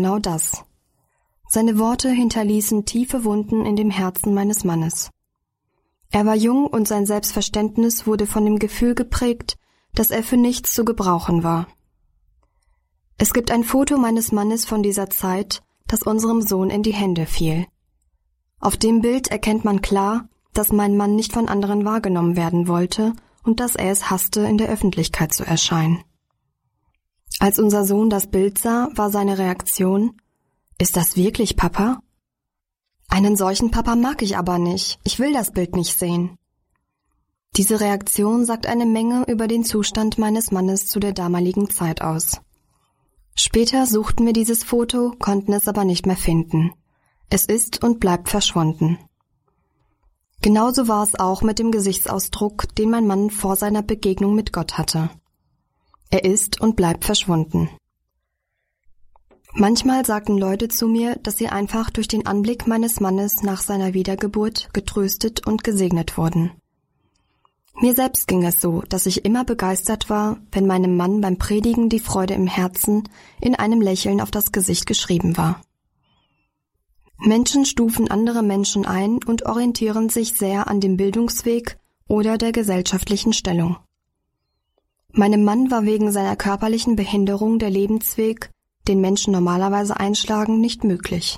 genau das. Seine Worte hinterließen tiefe Wunden in dem Herzen meines Mannes. Er war jung und sein Selbstverständnis wurde von dem Gefühl geprägt, dass er für nichts zu gebrauchen war. Es gibt ein Foto meines Mannes von dieser Zeit, das unserem Sohn in die Hände fiel. Auf dem Bild erkennt man klar, dass mein Mann nicht von anderen wahrgenommen werden wollte und dass er es hasste, in der Öffentlichkeit zu erscheinen. Als unser Sohn das Bild sah, war seine Reaktion: »Ist das wirklich Papa?« »Einen solchen Papa mag ich aber nicht. Ich will das Bild nicht sehen.« Diese Reaktion sagt eine Menge über den Zustand meines Mannes zu der damaligen Zeit aus. Später suchten wir dieses Foto, konnten es aber nicht mehr finden. Es ist und bleibt verschwunden. Genauso war es auch mit dem Gesichtsausdruck, den mein Mann vor seiner Begegnung mit Gott hatte. Er ist und bleibt verschwunden. Manchmal sagten Leute zu mir, dass sie einfach durch den Anblick meines Mannes nach seiner Wiedergeburt getröstet und gesegnet wurden. Mir selbst ging es so, dass ich immer begeistert war, wenn meinem Mann beim Predigen die Freude im Herzen in einem Lächeln auf das Gesicht geschrieben war. Menschen stufen andere Menschen ein und orientieren sich sehr an dem Bildungsweg oder der gesellschaftlichen Stellung. Meinem Mann war wegen seiner körperlichen Behinderung der Lebensweg, den Menschen normalerweise einschlagen, nicht möglich.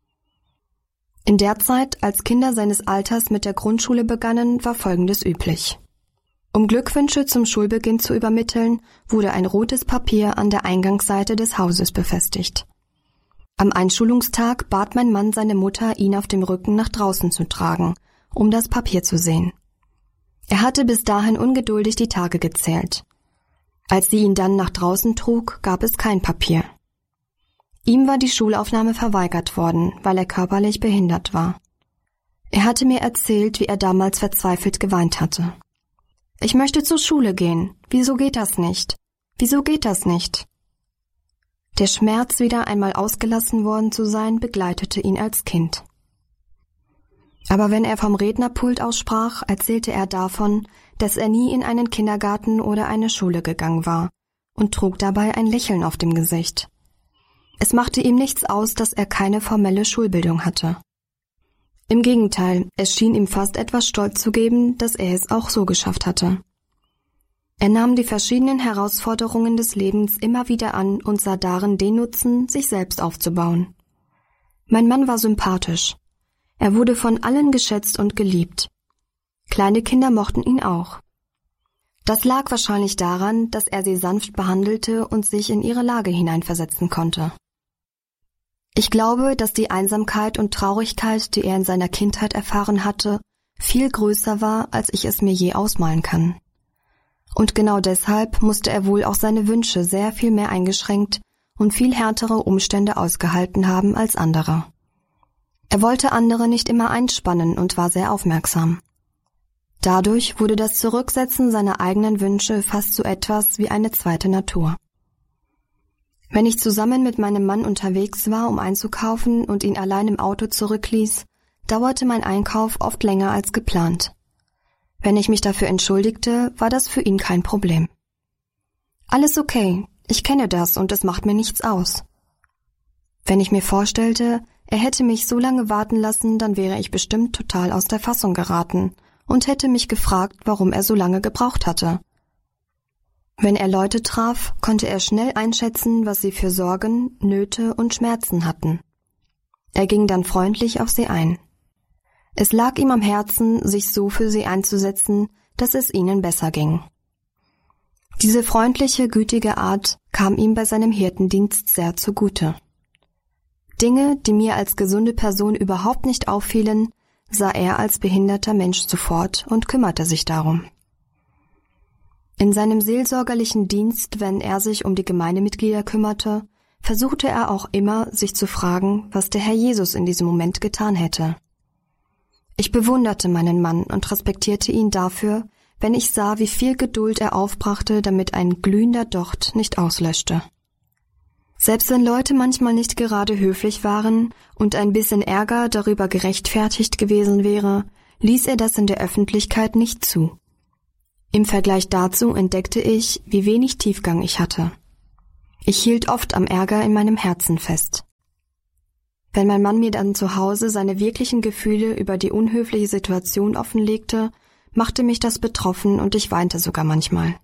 In der Zeit, als Kinder seines Alters mit der Grundschule begannen, war Folgendes üblich. Um Glückwünsche zum Schulbeginn zu übermitteln, wurde ein rotes Papier an der Eingangsseite des Hauses befestigt. Am Einschulungstag bat mein Mann seine Mutter, ihn auf dem Rücken nach draußen zu tragen, um das Papier zu sehen. Er hatte bis dahin ungeduldig die Tage gezählt. Als sie ihn dann nach draußen trug, gab es kein Papier. Ihm war die Schulaufnahme verweigert worden, weil er körperlich behindert war. Er hatte mir erzählt, wie er damals verzweifelt geweint hatte. »Ich möchte zur Schule gehen. Wieso geht das nicht? Wieso geht das nicht?« Der Schmerz, wieder einmal ausgelassen worden zu sein, begleitete ihn als Kind. Aber wenn er vom Rednerpult aus sprach, erzählte er davon, dass er nie in einen Kindergarten oder eine Schule gegangen war und trug dabei ein Lächeln auf dem Gesicht. Es machte ihm nichts aus, dass er keine formelle Schulbildung hatte. Im Gegenteil, es schien ihm fast etwas Stolz zu geben, dass er es auch so geschafft hatte. Er nahm die verschiedenen Herausforderungen des Lebens immer wieder an und sah darin den Nutzen, sich selbst aufzubauen. Mein Mann war sympathisch. Er wurde von allen geschätzt und geliebt. Kleine Kinder mochten ihn auch. Das lag wahrscheinlich daran, dass er sie sanft behandelte und sich in ihre Lage hineinversetzen konnte. Ich glaube, dass die Einsamkeit und Traurigkeit, die er in seiner Kindheit erfahren hatte, viel größer war, als ich es mir je ausmalen kann. Und genau deshalb musste er wohl auch seine Wünsche sehr viel mehr eingeschränkt und viel härtere Umstände ausgehalten haben als andere. Er wollte andere nicht immer einspannen und war sehr aufmerksam. Dadurch wurde das Zurücksetzen seiner eigenen Wünsche fast so etwas wie eine zweite Natur. Wenn ich zusammen mit meinem Mann unterwegs war, um einzukaufen und ihn allein im Auto zurückließ, dauerte mein Einkauf oft länger als geplant. Wenn ich mich dafür entschuldigte, war das für ihn kein Problem. »Alles okay, ich kenne das und es macht mir nichts aus.« Wenn ich mir vorstellte, er hätte mich so lange warten lassen, dann wäre ich bestimmt total aus der Fassung geraten und hätte mich gefragt, warum er so lange gebraucht hatte. Wenn er Leute traf, konnte er schnell einschätzen, was sie für Sorgen, Nöte und Schmerzen hatten. Er ging dann freundlich auf sie ein. Es lag ihm am Herzen, sich so für sie einzusetzen, dass es ihnen besser ging. Diese freundliche, gütige Art kam ihm bei seinem Hirtendienst sehr zugute. Dinge, die mir als gesunde Person überhaupt nicht auffielen, sah er als behinderter Mensch sofort und kümmerte sich darum. In seinem seelsorgerlichen Dienst, wenn er sich um die Gemeindemitglieder kümmerte, versuchte er auch immer, sich zu fragen, was der Herr Jesus in diesem Moment getan hätte. Ich bewunderte meinen Mann und respektierte ihn dafür, wenn ich sah, wie viel Geduld er aufbrachte, damit ein glühender Docht nicht auslöschte. Selbst wenn Leute manchmal nicht gerade höflich waren und ein bisschen Ärger darüber gerechtfertigt gewesen wäre, ließ er das in der Öffentlichkeit nicht zu. Im Vergleich dazu entdeckte ich, wie wenig Tiefgang ich hatte. Ich hielt oft am Ärger in meinem Herzen fest. Wenn mein Mann mir dann zu Hause seine wirklichen Gefühle über die unhöfliche Situation offenlegte, machte mich das betroffen und ich weinte sogar manchmal.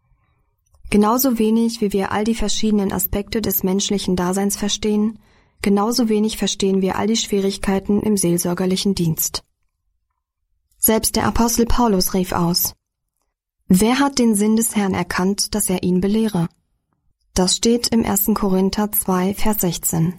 Genauso wenig, wie wir all die verschiedenen Aspekte des menschlichen Daseins verstehen, genauso wenig verstehen wir all die Schwierigkeiten im seelsorgerlichen Dienst. Selbst der Apostel Paulus rief aus: Wer hat den Sinn des Herrn erkannt, dass er ihn belehre? Das steht im 1. Korinther 2, Vers 16.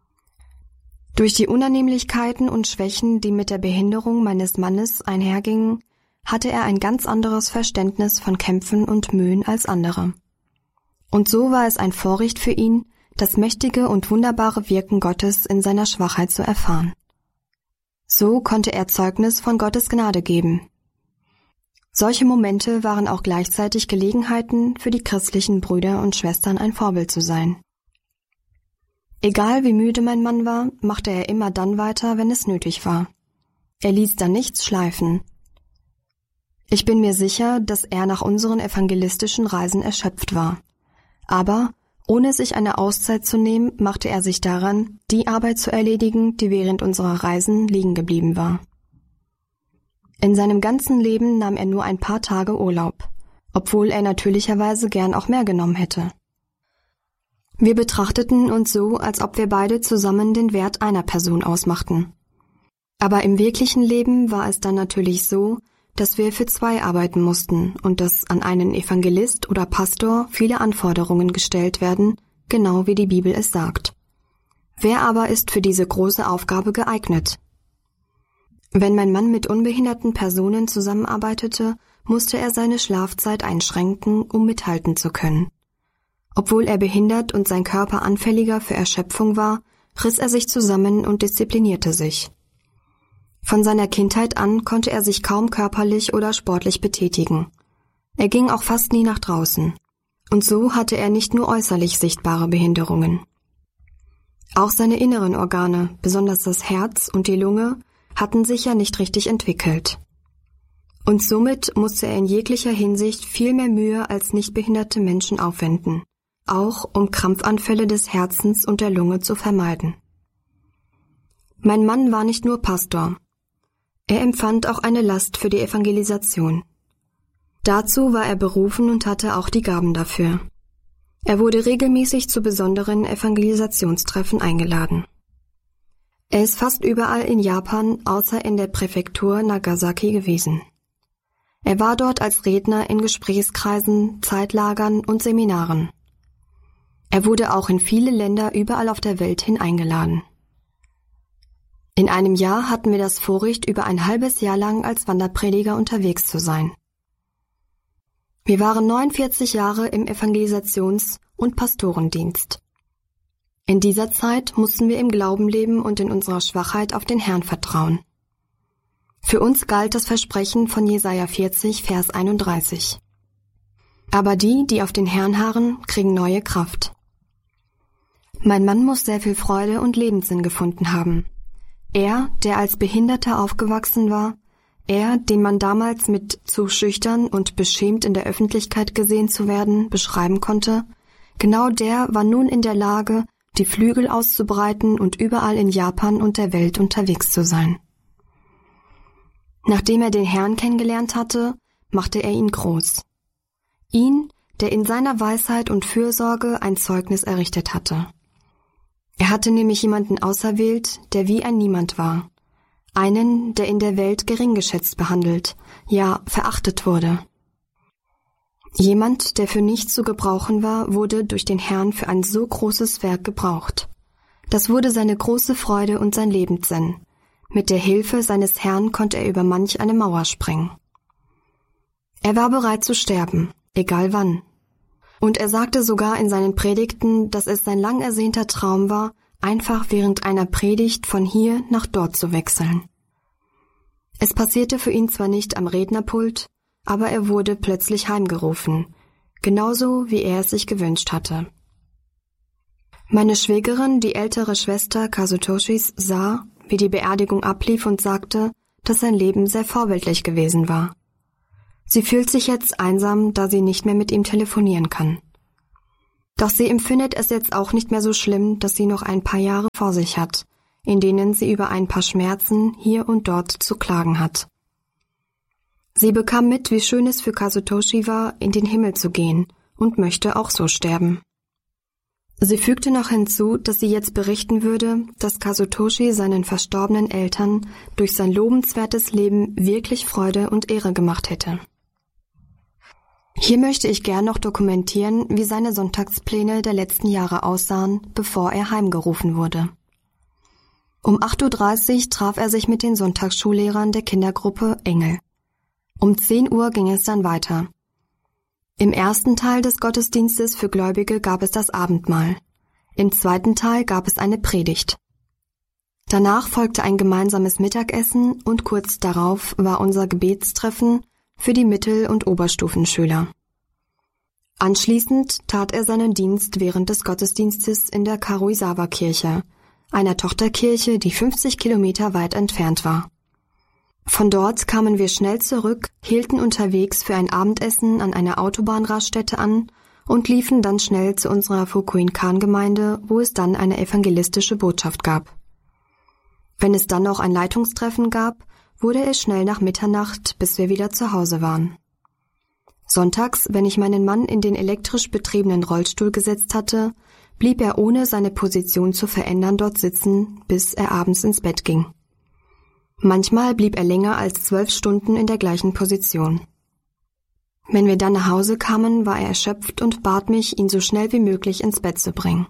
Durch die Unannehmlichkeiten und Schwächen, die mit der Behinderung meines Mannes einhergingen, hatte er ein ganz anderes Verständnis von Kämpfen und Mühen als andere. Und so war es ein Vorrecht für ihn, das mächtige und wunderbare Wirken Gottes in seiner Schwachheit zu erfahren. So konnte er Zeugnis von Gottes Gnade geben. Solche Momente waren auch gleichzeitig Gelegenheiten für die christlichen Brüder und Schwestern, ein Vorbild zu sein. Egal wie müde mein Mann war, machte er immer dann weiter, wenn es nötig war. Er ließ da nichts schleifen. Ich bin mir sicher, dass er nach unseren evangelistischen Reisen erschöpft war. Aber, ohne sich eine Auszeit zu nehmen, machte er sich daran, die Arbeit zu erledigen, die während unserer Reisen liegen geblieben war. In seinem ganzen Leben nahm er nur ein paar Tage Urlaub, obwohl er natürlicherweise gern auch mehr genommen hätte. Wir betrachteten uns so, als ob wir beide zusammen den Wert einer Person ausmachten. Aber im wirklichen Leben war es dann natürlich so, dass wir für zwei arbeiten mussten und dass an einen Evangelist oder Pastor viele Anforderungen gestellt werden, genau wie die Bibel es sagt. Wer aber ist für diese große Aufgabe geeignet? Wenn mein Mann mit unbehinderten Personen zusammenarbeitete, musste er seine Schlafzeit einschränken, um mithalten zu können. Obwohl er behindert und sein Körper anfälliger für Erschöpfung war, riss er sich zusammen und disziplinierte sich. Von seiner Kindheit an konnte er sich kaum körperlich oder sportlich betätigen. Er ging auch fast nie nach draußen. Und so hatte er nicht nur äußerlich sichtbare Behinderungen. Auch seine inneren Organe, besonders das Herz und die Lunge, hatten sich ja nicht richtig entwickelt. Und somit musste er in jeglicher Hinsicht viel mehr Mühe als nichtbehinderte Menschen aufwenden, auch um Krampfanfälle des Herzens und der Lunge zu vermeiden. Mein Mann war nicht nur Pastor. Er empfand auch eine Last für die Evangelisation. Dazu war er berufen und hatte auch die Gaben dafür. Er wurde regelmäßig zu besonderen Evangelisationstreffen eingeladen. Er ist fast überall in Japan, außer in der Präfektur Nagasaki gewesen. Er war dort als Redner in Gesprächskreisen, Zeitlagern und Seminaren. Er wurde auch in viele Länder überall auf der Welt hin eingeladen. In einem Jahr hatten wir das Vorrecht, über ein halbes Jahr lang als Wanderprediger unterwegs zu sein. Wir waren 49 Jahre im Evangelisations- und Pastorendienst. In dieser Zeit mussten wir im Glauben leben und in unserer Schwachheit auf den Herrn vertrauen. Für uns galt das Versprechen von Jesaja 40, Vers 31. Aber die auf den Herrn harren, kriegen neue Kraft. Mein Mann muss sehr viel Freude und Lebenssinn gefunden haben. Er, der als Behinderter aufgewachsen war, er, den man damals mit zu schüchtern und beschämt in der Öffentlichkeit gesehen zu werden, beschreiben konnte, genau der war nun in der Lage, die Flügel auszubreiten und überall in Japan und der Welt unterwegs zu sein. Nachdem er den Herrn kennengelernt hatte, machte er ihn groß. Ihn, der in seiner Weisheit und Fürsorge ein Zeugnis errichtet hatte. Er hatte nämlich jemanden auserwählt, der wie ein Niemand war. Einen, der in der Welt gering geschätzt behandelt, ja verachtet wurde. Jemand, der für nichts zu gebrauchen war, wurde durch den Herrn für ein so großes Werk gebraucht. Das wurde seine große Freude und sein Lebenssinn. Mit der Hilfe seines Herrn konnte er über manch eine Mauer sprengen. Er war bereit zu sterben, egal wann. Und er sagte sogar in seinen Predigten, dass es sein lang ersehnter Traum war, einfach während einer Predigt von hier nach dort zu wechseln. Es passierte für ihn zwar nicht am Rednerpult, aber er wurde plötzlich heimgerufen, genauso wie er es sich gewünscht hatte. Meine Schwägerin, die ältere Schwester Kazutoshis, sah, wie die Beerdigung ablief und sagte, dass sein Leben sehr vorbildlich gewesen war. Sie fühlt sich jetzt einsam, da sie nicht mehr mit ihm telefonieren kann. Doch sie empfindet es jetzt auch nicht mehr so schlimm, dass sie noch ein paar Jahre vor sich hat, in denen sie über ein paar Schmerzen hier und dort zu klagen hat. Sie bekam mit, wie schön es für Kazutoshi war, in den Himmel zu gehen und möchte auch so sterben. Sie fügte noch hinzu, dass sie jetzt berichten würde, dass Kazutoshi seinen verstorbenen Eltern durch sein lobenswertes Leben wirklich Freude und Ehre gemacht hätte. Hier möchte ich gern noch dokumentieren, wie seine Sonntagspläne der letzten Jahre aussahen, bevor er heimgerufen wurde. Um 8:30 Uhr traf er sich mit den Sonntagsschullehrern der Kindergruppe Engel. Um 10 Uhr ging es dann weiter. Im ersten Teil des Gottesdienstes für Gläubige gab es das Abendmahl. Im zweiten Teil gab es eine Predigt. Danach folgte ein gemeinsames Mittagessen und kurz darauf war unser Gebetstreffen für die Mittel- und Oberstufenschüler. Anschließend tat er seinen Dienst während des Gottesdienstes in der Karuizawa-Kirche, einer Tochterkirche, die 50 Kilometer weit entfernt war. Von dort kamen wir schnell zurück, hielten unterwegs für ein Abendessen an einer Autobahnraststätte an und liefen dann schnell zu unserer Fukuin-Kan-Gemeinde, wo es dann eine evangelistische Botschaft gab. Wenn es dann noch ein Leitungstreffen gab, wurde es schnell nach Mitternacht, bis wir wieder zu Hause waren. Sonntags, wenn ich meinen Mann in den elektrisch betriebenen Rollstuhl gesetzt hatte, blieb er ohne seine Position zu verändern dort sitzen, bis er abends ins Bett ging. Manchmal blieb er länger als 12 Stunden in der gleichen Position. Wenn wir dann nach Hause kamen, war er erschöpft und bat mich, ihn so schnell wie möglich ins Bett zu bringen.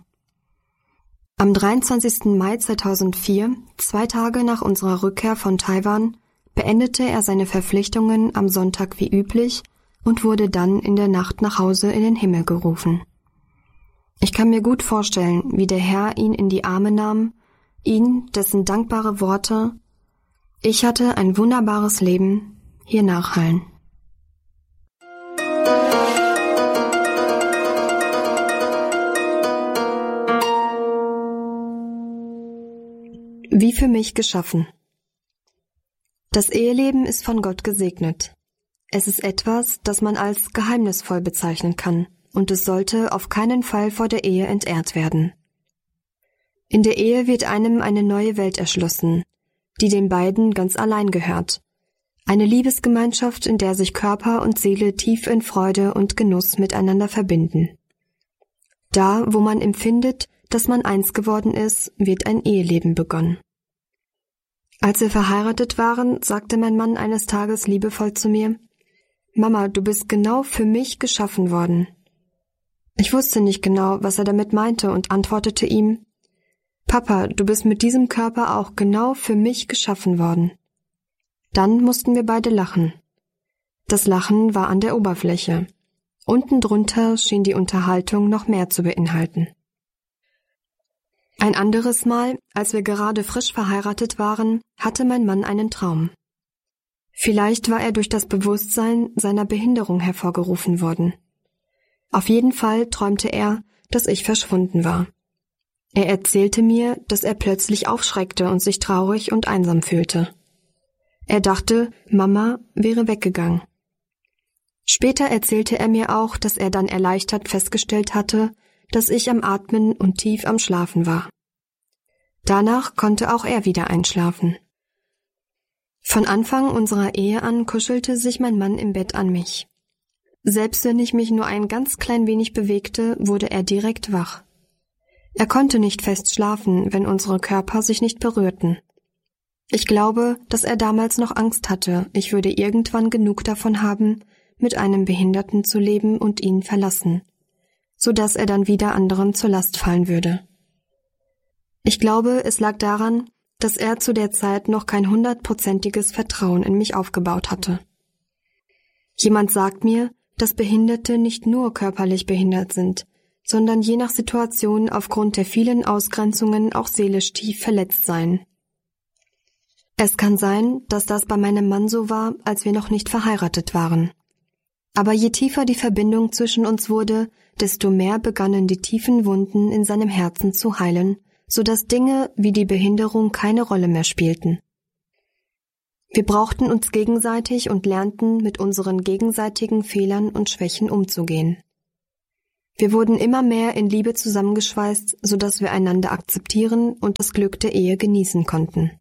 Am 23. Mai 2004, 2 Tage nach unserer Rückkehr von Taiwan, beendete er seine Verpflichtungen am Sonntag wie üblich und wurde dann in der Nacht nach Hause in den Himmel gerufen. Ich kann mir gut vorstellen, wie der Herr ihn in die Arme nahm, ihn, dessen dankbare Worte „Ich hatte ein wunderbares Leben“ hier nachhallen. Wie für mich geschaffen. Das Eheleben ist von Gott gesegnet. Es ist etwas, das man als geheimnisvoll bezeichnen kann, und es sollte auf keinen Fall vor der Ehe entehrt werden. In der Ehe wird einem eine neue Welt erschlossen, die den beiden ganz allein gehört. Eine Liebesgemeinschaft, in der sich Körper und Seele tief in Freude und Genuss miteinander verbinden. Da, wo man empfindet, dass man eins geworden ist, wird ein Eheleben begonnen. Als wir verheiratet waren, sagte mein Mann eines Tages liebevoll zu mir: »Mama, du bist genau für mich geschaffen worden.« Ich wusste nicht genau, was er damit meinte und antwortete ihm: »Papa, du bist mit diesem Körper auch genau für mich geschaffen worden.« Dann mussten wir beide lachen. Das Lachen war an der Oberfläche. Unten drunter schien die Unterhaltung noch mehr zu beinhalten. Ein anderes Mal, als wir gerade frisch verheiratet waren, hatte mein Mann einen Traum. Vielleicht war er durch das Bewusstsein seiner Behinderung hervorgerufen worden. Auf jeden Fall träumte er, dass ich verschwunden war. Er erzählte mir, dass er plötzlich aufschreckte und sich traurig und einsam fühlte. Er dachte, Mama wäre weggegangen. Später erzählte er mir auch, dass er dann erleichtert festgestellt hatte, dass ich am Atmen und tief am Schlafen war. Danach konnte auch er wieder einschlafen. Von Anfang unserer Ehe an kuschelte sich mein Mann im Bett an mich. Selbst wenn ich mich nur ein ganz klein wenig bewegte, wurde er direkt wach. Er konnte nicht fest schlafen, wenn unsere Körper sich nicht berührten. Ich glaube, dass er damals noch Angst hatte, ich würde irgendwann genug davon haben, mit einem Behinderten zu leben und ihn verlassen, so dass er dann wieder anderen zur Last fallen würde. Ich glaube, es lag daran, dass er zu der Zeit noch kein 100%iges Vertrauen in mich aufgebaut hatte. Jemand sagt mir, dass Behinderte nicht nur körperlich behindert sind, sondern je nach Situation aufgrund der vielen Ausgrenzungen auch seelisch tief verletzt seien. Es kann sein, dass das bei meinem Mann so war, als wir noch nicht verheiratet waren. Aber je tiefer die Verbindung zwischen uns wurde, desto mehr begannen die tiefen Wunden in seinem Herzen zu heilen, sodass Dinge wie die Behinderung keine Rolle mehr spielten. Wir brauchten uns gegenseitig und lernten, mit unseren gegenseitigen Fehlern und Schwächen umzugehen. Wir wurden immer mehr in Liebe zusammengeschweißt, sodass wir einander akzeptieren und das Glück der Ehe genießen konnten.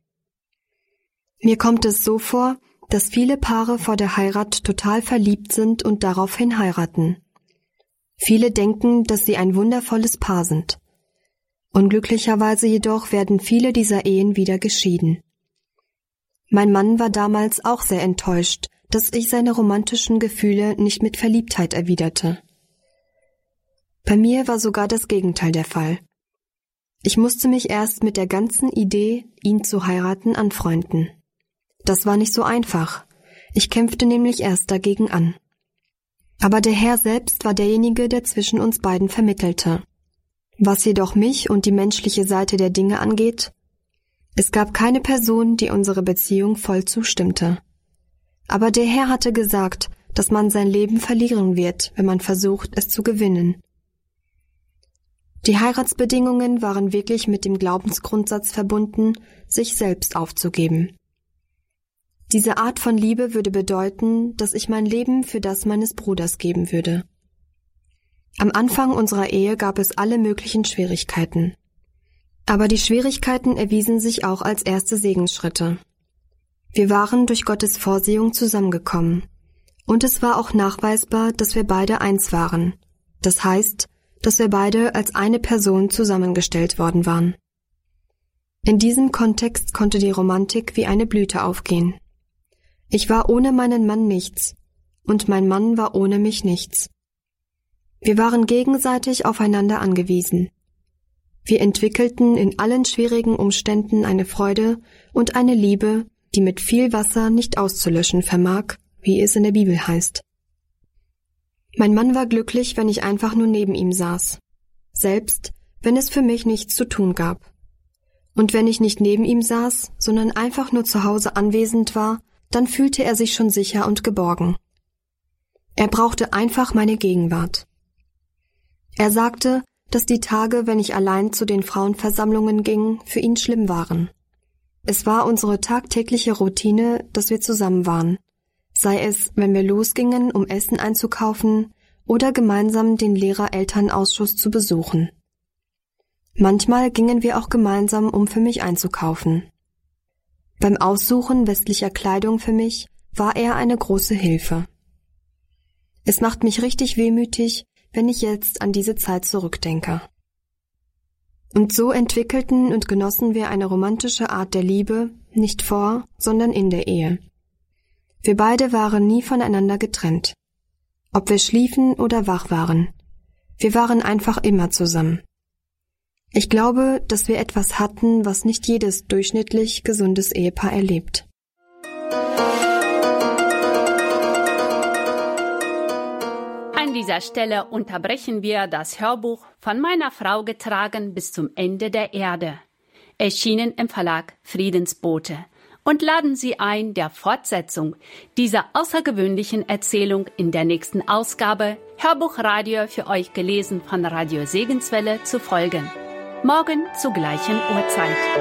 Mir kommt es so vor, dass viele Paare vor der Heirat total verliebt sind und daraufhin heiraten. Viele denken, dass sie ein wundervolles Paar sind. Unglücklicherweise jedoch werden viele dieser Ehen wieder geschieden. Mein Mann war damals auch sehr enttäuscht, dass ich seine romantischen Gefühle nicht mit Verliebtheit erwiderte. Bei mir war sogar das Gegenteil der Fall. Ich musste mich erst mit der ganzen Idee, ihn zu heiraten, anfreunden. Das war nicht so einfach. Ich kämpfte nämlich erst dagegen an. Aber der Herr selbst war derjenige, der zwischen uns beiden vermittelte. Was jedoch mich und die menschliche Seite der Dinge angeht, es gab keine Person, die unsere Beziehung voll zustimmte. Aber der Herr hatte gesagt, dass man sein Leben verlieren wird, wenn man versucht, es zu gewinnen. Die Heiratsbedingungen waren wirklich mit dem Glaubensgrundsatz verbunden, sich selbst aufzugeben. Diese Art von Liebe würde bedeuten, dass ich mein Leben für das meines Bruders geben würde. Am Anfang unserer Ehe gab es alle möglichen Schwierigkeiten. Aber die Schwierigkeiten erwiesen sich auch als erste Segensschritte. Wir waren durch Gottes Vorsehung zusammengekommen. Und es war auch nachweisbar, dass wir beide eins waren. Das heißt, dass wir beide als eine Person zusammengestellt worden waren. In diesem Kontext konnte die Romantik wie eine Blüte aufgehen. Ich war ohne meinen Mann nichts, und mein Mann war ohne mich nichts. Wir waren gegenseitig aufeinander angewiesen. Wir entwickelten in allen schwierigen Umständen eine Freude und eine Liebe, die mit viel Wasser nicht auszulöschen vermag, wie es in der Bibel heißt. Mein Mann war glücklich, wenn ich einfach nur neben ihm saß, selbst wenn es für mich nichts zu tun gab. Und wenn ich nicht neben ihm saß, sondern einfach nur zu Hause anwesend war, dann fühlte er sich schon sicher und geborgen. Er brauchte einfach meine Gegenwart. Er sagte, dass die Tage, wenn ich allein zu den Frauenversammlungen ging, für ihn schlimm waren. Es war unsere tagtägliche Routine, dass wir zusammen waren, sei es, wenn wir losgingen, um Essen einzukaufen oder gemeinsam den Lehrer-Elternausschuss zu besuchen. Manchmal gingen wir auch gemeinsam, um für mich einzukaufen. Beim Aussuchen westlicher Kleidung für mich war er eine große Hilfe. Es macht mich richtig wehmütig, wenn ich jetzt an diese Zeit zurückdenke. Und so entwickelten und genossen wir eine romantische Art der Liebe, nicht vor, sondern in der Ehe. Wir beide waren nie voneinander getrennt. Ob wir schliefen oder wach waren. Wir waren einfach immer zusammen. Ich glaube, dass wir etwas hatten, was nicht jedes durchschnittlich gesundes Ehepaar erlebt. An dieser Stelle unterbrechen wir das Hörbuch Von meiner Frau getragen bis zum Ende der Erde, erschienen im Verlag Friedensbote, und laden Sie ein, der Fortsetzung dieser außergewöhnlichen Erzählung in der nächsten Ausgabe Hörbuchradio für euch gelesen von Radio Segenswelle zu folgen. Morgen zur gleichen Uhrzeit.